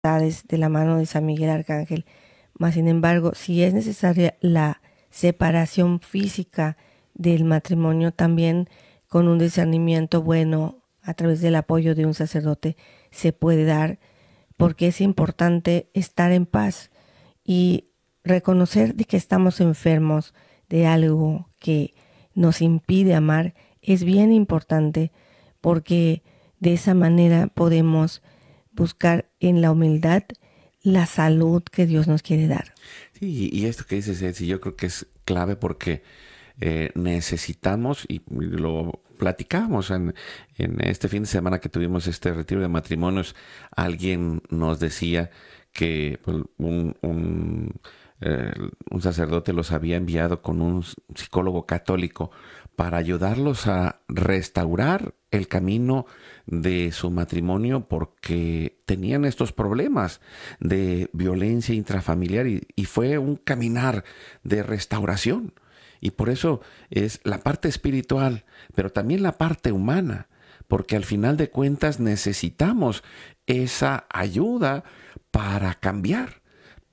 de la mano de San Miguel Arcángel. Mas, sin embargo, si es necesaria la separación física del matrimonio, también con un discernimiento bueno a través del apoyo de un sacerdote se puede dar, porque es importante estar en paz y reconocer de que estamos enfermos de algo que nos impide amar. Es bien importante, porque de esa manera podemos buscar en la humildad la salud que Dios nos quiere dar. Sí, y esto que dices, Elsie, yo creo que es clave porque necesitamos, y lo platicamos en este fin de semana que tuvimos este retiro de matrimonios, alguien nos decía que pues, un sacerdote los había enviado con un psicólogo católico para ayudarlos a restaurar el camino de su matrimonio porque tenían estos problemas de violencia intrafamiliar y fue un caminar de restauración. Y por eso es la parte espiritual, pero también la parte humana, porque al final de cuentas necesitamos esa ayuda para cambiar.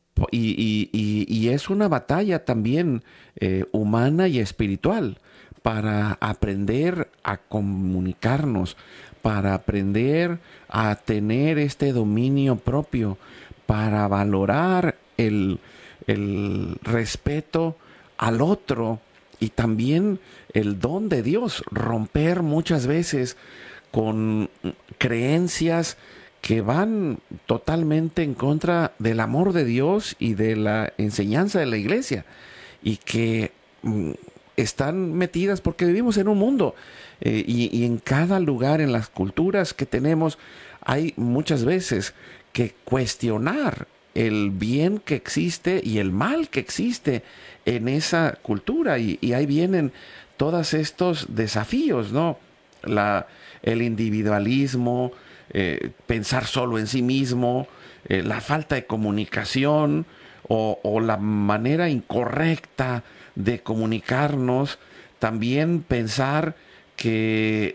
Y es una batalla también humana y espiritual para aprender a comunicarnos, para aprender a tener este dominio propio, para valorar el respeto al otro y también el don de Dios, romper muchas veces con creencias que van totalmente en contra del amor de Dios y de la enseñanza de la iglesia y que están metidas porque vivimos en un mundo y en cada lugar, en las culturas que tenemos, hay muchas veces que cuestionar el bien que existe y el mal que existe en esa cultura y ahí vienen todos estos desafíos, ¿no? El individualismo, pensar solo en sí mismo, la falta de comunicación o la manera incorrecta de comunicarnos, también pensar que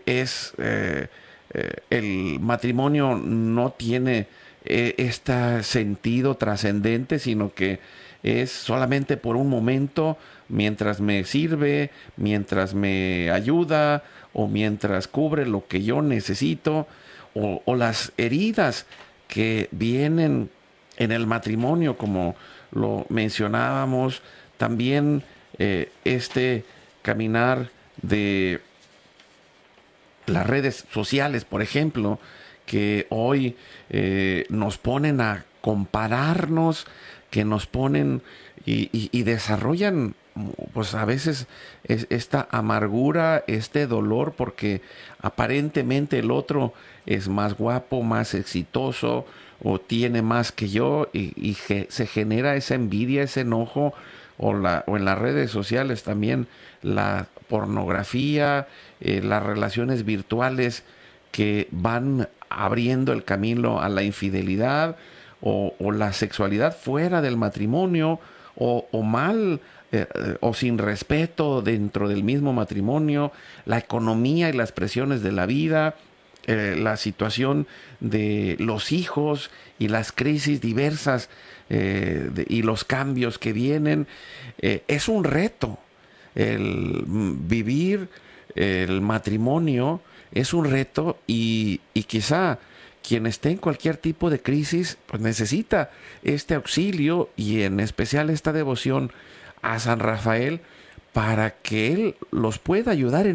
el matrimonio no tiene este sentido trascendente, sino que es solamente por un momento, mientras me sirve, mientras me ayuda o mientras cubre lo que yo necesito, o las heridas que vienen en el matrimonio, como lo mencionábamos, también este caminar de las redes sociales, por ejemplo, que hoy nos ponen a compararnos, que nos ponen y desarrollan, pues a veces esta amargura, este dolor, porque aparentemente el otro es más guapo, más exitoso o tiene más que yo se genera esa envidia, ese enojo o en las redes sociales también la pornografía, las relaciones virtuales que van abriendo el camino a la infidelidad o la sexualidad fuera del matrimonio o mal o sin respeto dentro del mismo matrimonio, la economía y las presiones de la vida, la situación de los hijos y las crisis diversas y los cambios que vienen. Es un reto el vivir el matrimonio, es un reto y quizá quien esté en cualquier tipo de crisis pues necesita este auxilio y en especial esta devoción a San Rafael para que él los pueda ayudar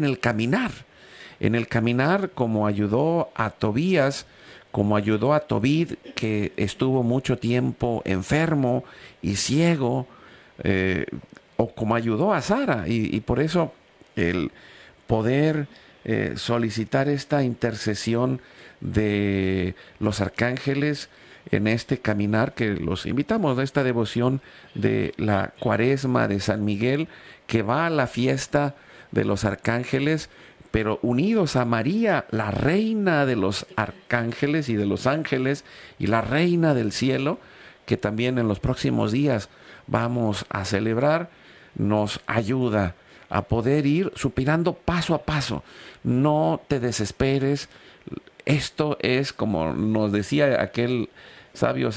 en el caminar como ayudó a Tobías, como ayudó a Tobit, que estuvo mucho tiempo enfermo y ciego, eh, o como ayudó a Sara. Y por eso el poder solicitar esta intercesión de los arcángeles en este caminar que los invitamos a esta devoción de la Cuaresma de San Miguel, que va a la fiesta de los arcángeles, pero unidos a María, la reina de los arcángeles y de los ángeles y la reina del cielo, que también en los próximos días vamos a celebrar, nos ayuda a poder ir supirando paso a paso. No te desesperes. Esto es, como nos decía aquel sabios